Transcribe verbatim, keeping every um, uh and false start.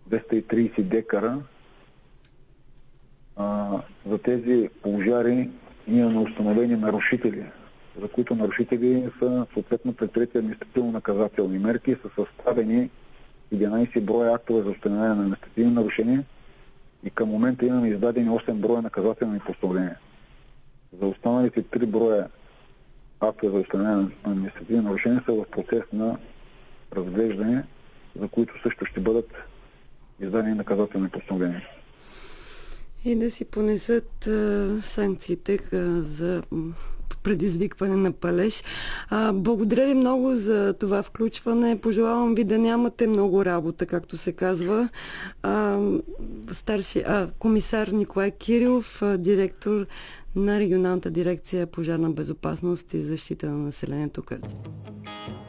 двеста и трийсет декара. А, за тези пожари имаме установени нарушители, за които нарушители са съответно предприети административно-наказателни мерки, са съставени единайсет броя актове за установяване на административни нарушения и към момента имаме издадени осем броя наказателни постановления. За останалите три броя актове за установяване на административни нарушения са в процес на разглеждане, за които също ще бъдат издадени наказателни постановления. И да си понесат а, санкциите а, за предизвикване на палеж. А, благодаря ви много за това включване. Пожелавам ви да нямате много работа, както се казва. А, старши, а, комисар Николай Кирилов, а, директор на регионалната дирекция Пожарна безопасност и защита на населението Кърджали.